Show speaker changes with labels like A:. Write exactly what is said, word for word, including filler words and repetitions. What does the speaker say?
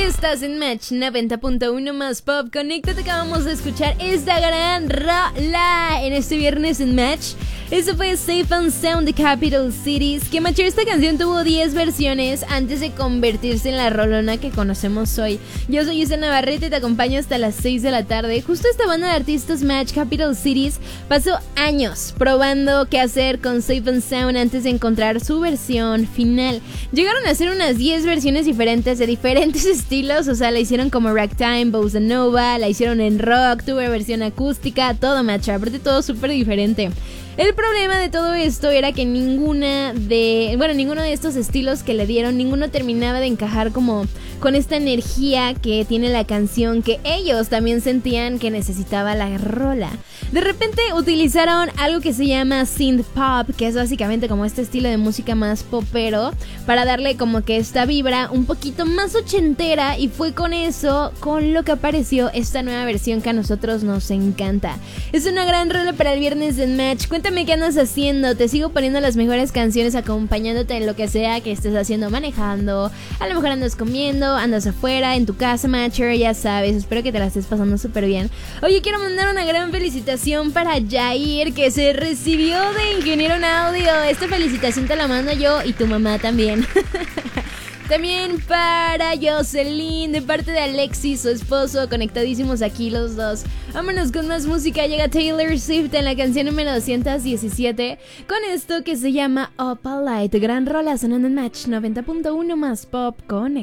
A: Estás en Match noventa punto uno más Pop. Conéctate, acabamos de escuchar esta gran rola en este viernes en Match. Eso fue Safe and Sound de Capital Cities. Que macho, esta canción tuvo diez versiones antes de convertirse en la rolona que conocemos hoy. Yo soy Isa Navarrete y te acompaño hasta las seis de la tarde. Justo esta banda de artistas Match, Capital Cities, pasó años probando qué hacer con Safe and Sound antes de encontrar su versión final. Llegaron a hacer unas diez versiones diferentes de diferentes estilos. O sea, la hicieron como ragtime, bossa nova, la hicieron en rock, tuve versión acústica, todo Match, aparte todo súper diferente. El problema de todo esto era que ninguna de, bueno, ninguno de estos estilos que le dieron, ninguno terminaba de encajar como con esta energía que tiene la canción, que ellos también sentían que necesitaba la rola. De repente utilizaron algo que se llama synth pop, que es básicamente como este estilo de música más popero, para darle como que esta vibra un poquito más ochentera, y fue con eso con lo que apareció esta nueva versión que a nosotros nos encanta. Es una gran rola para el viernes de Match. Cuéntame qué andas haciendo, te sigo poniendo las mejores canciones acompañándote en lo que sea que estés haciendo, manejando, a lo mejor andas comiendo, andas afuera, en tu casa, Matcher, ya sabes, espero que te la estés pasando súper bien. Oye, quiero mandar una gran felicitación para Jair, que se recibió de ingeniero en audio. Esta felicitación te la mando yo y tu mamá también. También para Jocelyn, de parte de Alexis, su esposo, conectadísimos aquí los dos. Vámonos con más música, llega Taylor Swift en la canción número doscientos diecisiete, con esto que se llama Opalite. Gran rola sonando en Match noventa punto uno más Pop Connect.